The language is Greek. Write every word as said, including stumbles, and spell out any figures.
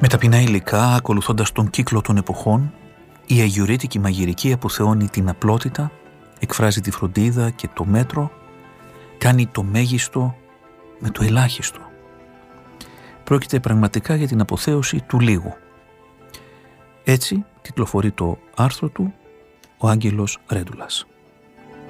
Με ταπεινά υλικά, ακολουθώντας τον κύκλο των εποχών, η αγιορείτικη μαγειρική αποθεώνει την απλότητα, εκφράζει τη φροντίδα και το μέτρο, κάνει το μέγιστο με το ελάχιστο. Πρόκειται πραγματικά για την αποθέωση του λίγου. Έτσι τιτλοφορεί το άρθρο του ο Άγγελος Ρέντουλας.